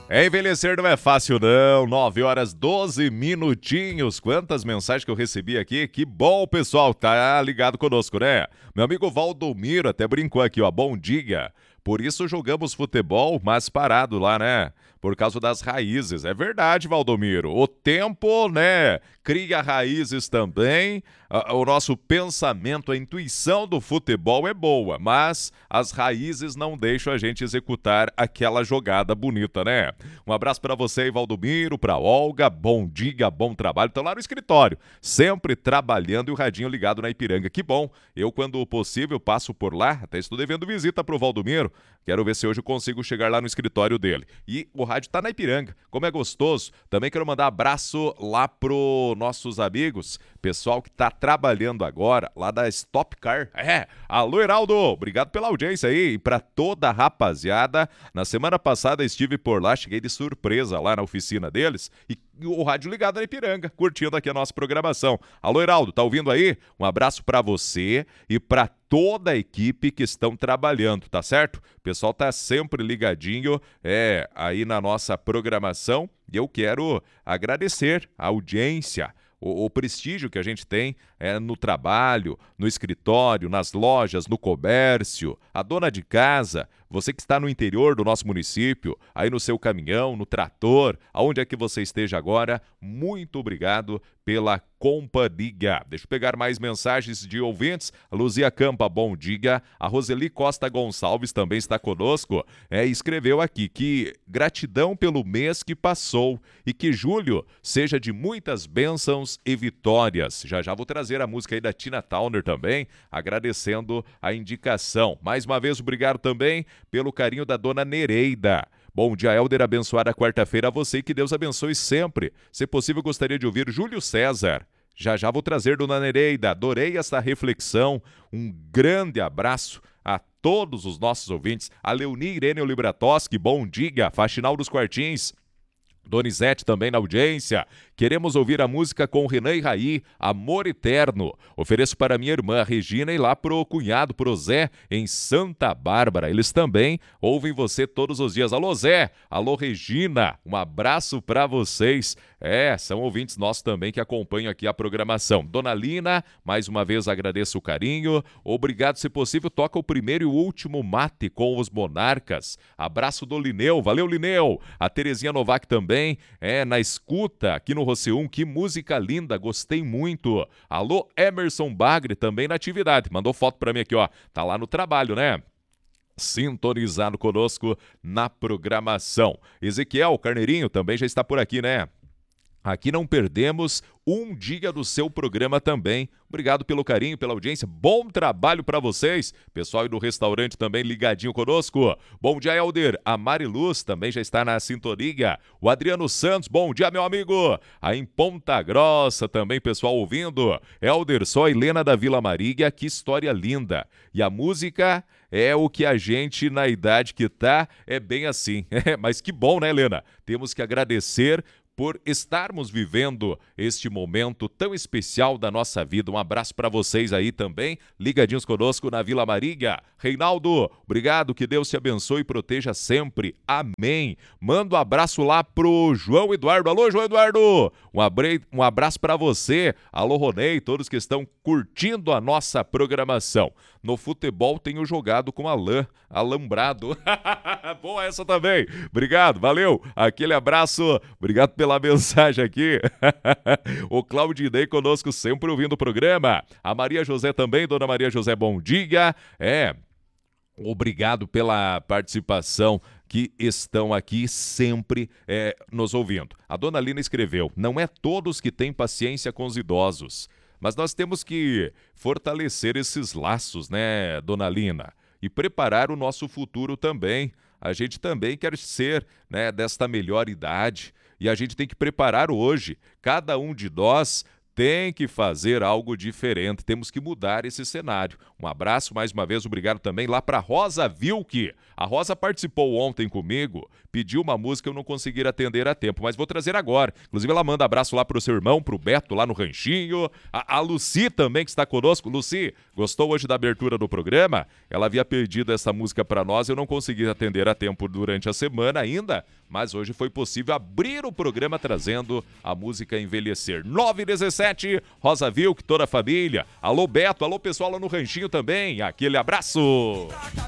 Envelhecer não é fácil não, 9 horas 12 minutinhos, quantas mensagens que eu recebi aqui, que bom pessoal, tá ligado conosco, né? Meu amigo Valdomiro até brincou aqui, ó, bom dia, por isso jogamos futebol, mas parado lá, né? Por causa das raízes, é verdade, Valdomiro, o tempo, né, cria raízes também, o nosso pensamento, a intuição do futebol é boa, mas as raízes não deixam a gente executar aquela jogada bonita, né? Um abraço para você aí, Valdomiro, para Olga, bom dia, bom trabalho. Estão lá no escritório, sempre trabalhando e o radinho ligado na Ipiranga. Que bom, eu quando possível passo por lá, até estou devendo visita pro Valdomiro, quero ver se hoje eu consigo chegar lá no escritório dele. E o rádio tá na Ipiranga, como é gostoso. Também quero mandar abraço lá pro nossos amigos, pessoal que tá trabalhando agora, lá da Stop Car. Alô, Heraldo, obrigado pela audiência aí. E pra toda a rapaziada, na semana passada estive por lá, cheguei de surpresa lá na oficina deles e o rádio ligado na Ipiranga, curtindo aqui a nossa programação. Alô, Heraldo, tá ouvindo aí? Um abraço pra você e pra toda a equipe que estão trabalhando, tá certo? O pessoal tá sempre ligadinho, aí na nossa programação e eu quero agradecer a audiência, o prestígio que a gente tem no trabalho, no escritório, nas lojas, no comércio, a dona de casa, você que está no interior do nosso município, aí no seu caminhão, no trator, aonde é que você esteja agora, muito obrigado pela companhia. Deixa eu pegar mais mensagens de ouvintes. A Luzia Campa, bom dia. A Roseli Costa Gonçalves também está conosco. Escreveu aqui que gratidão pelo mês que passou e que julho seja de muitas bênçãos e vitórias. Já já vou trazer a música aí da Tina Turner também, agradecendo a indicação. Mais uma vez, obrigado também pelo carinho da dona Nereida. Bom dia, Helder, abençoada quarta-feira a você e que Deus abençoe sempre. Se possível, gostaria de ouvir Júlio César. Já já vou trazer, dona Nereida. Adorei essa reflexão. Um grande abraço a todos os nossos ouvintes. A Leoni Irene Libratoski, bom dia. Faxinal dos Quartins. Donizete também na audiência. Queremos ouvir a música com Renan e Raí, Amor Eterno. Ofereço para minha irmã Regina e lá pro cunhado, pro Zé, em Santa Bárbara. Eles também ouvem você todos os dias. Alô, Zé. Alô, Regina. Um abraço para vocês. São ouvintes nossos também que acompanham aqui a programação. Dona Lina, mais uma vez agradeço o carinho. Obrigado, se possível, toca o primeiro e o último mate com os Monarcas. Abraço do Lineu. Valeu, Lineu. A Terezinha Novak também na escuta aqui no Roceum. Que música linda, gostei muito. Alô, Emerson Bagre, também na atividade. Mandou foto pra mim aqui, ó. Tá lá no trabalho, né? Sintonizado conosco na programação. Ezequiel Carneirinho também já está por aqui, né? Aqui não perdemos um dia do seu programa também. Obrigado pelo carinho, pela audiência. Bom trabalho para vocês. Pessoal aí do restaurante também ligadinho conosco. Bom dia, Helder. A Mari Luz também já está na sintonia. O Adriano Santos, bom dia, meu amigo. Aí em Ponta Grossa também, pessoal ouvindo. Helder, só a Helena da Vila Marília, que história linda. E a música é o que a gente, na idade que tá, é bem assim. Mas que bom, né, Helena? Temos que agradecer por estarmos vivendo este momento tão especial da nossa vida. Um abraço para vocês aí também, ligadinhos conosco na Vila Marília. Reinaldo, obrigado, que Deus te abençoe e proteja sempre. Amém. Manda um abraço lá pro João Eduardo. Alô, João Eduardo. Um abraço para você. Alô, Ronei, todos que estão curtindo a nossa programação. No futebol tenho jogado com Alain, alambrado. Boa essa também. Obrigado, valeu. Aquele abraço. Obrigado pela mensagem aqui. O Claudinei conosco, sempre ouvindo o programa. A Maria José também, dona Maria José, bom dia. Obrigado pela participação, que estão aqui sempre nos ouvindo. A dona Lina escreveu: não é todos que têm paciência com os idosos, mas nós temos que fortalecer esses laços, né, dona Lina? E preparar o nosso futuro também. A gente também quer ser, né, desta melhor idade. E a gente tem que preparar hoje. Cada um de nós tem que fazer algo diferente. Temos que mudar esse cenário. Um abraço mais uma vez, obrigado também lá para Rosa Vilk. A Rosa participou ontem comigo, pediu uma música, eu não consegui atender a tempo, mas vou trazer agora. Inclusive ela manda abraço lá pro seu irmão, pro Beto lá no Ranchinho. A Lucy também que está conosco. Lucy, gostou hoje da abertura do programa? Ela havia pedido essa música para nós, eu não consegui atender a tempo durante a semana ainda, mas hoje foi possível abrir o programa trazendo a música Envelhecer. 9h17, Rosa Vilk, toda a família. Alô Beto, alô pessoal lá no Ranchinho também. Aquele abraço.